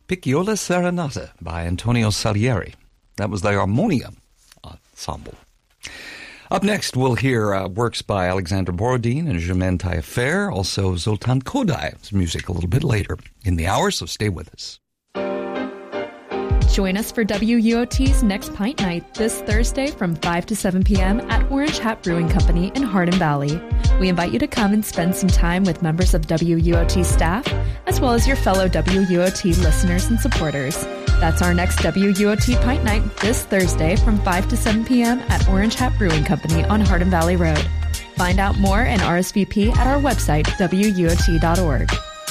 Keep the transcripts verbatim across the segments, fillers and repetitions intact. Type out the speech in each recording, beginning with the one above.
Piccola Serenata by Antonio Salieri. That was the Armonia Ensemble. Up next, we'll hear uh, works by Alexander Borodin and Germaine Taillefer, also Zoltan Kodai's music a little bit later in the hour, so stay with us. Join us for W U O T's Next Pint Night this Thursday from five to seven p.m. at Orange Hat Brewing Company in Hardin Valley. We invite you to come and spend some time with members of W U O T staff, as well as your fellow W U O T listeners and supporters. That's our next W U O T Pint Night this Thursday from five to seven p.m. at Orange Hat Brewing Company on Hardin Valley Road. Find out more and R S V P at our website, W U O T dot org.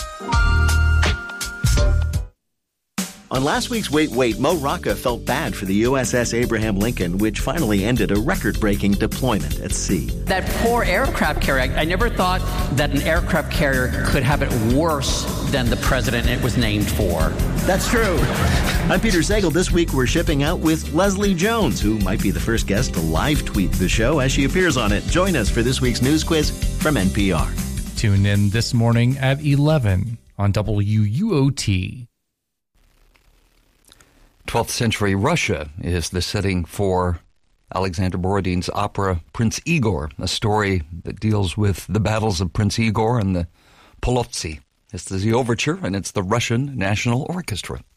On last week's Wait, Wait, Mo Rocca felt bad for the U S S Abraham Lincoln, which finally ended a record-breaking deployment at sea. That poor aircraft carrier, I never thought that an aircraft carrier could have it worse than the president it was named for. That's true. I'm Peter Sagal. This week we're shipping out with Leslie Jones, who might be the first guest to live tweet the show as she appears on it. Join us for this week's news quiz from N P R. Tune in this morning at eleven on W U O T. twelfth century Russia is the setting for Alexander Borodin's opera Prince Igor, a story that deals with the battles of Prince Igor and the Polovtsy. This is the overture, and it's the Russian National Orchestra.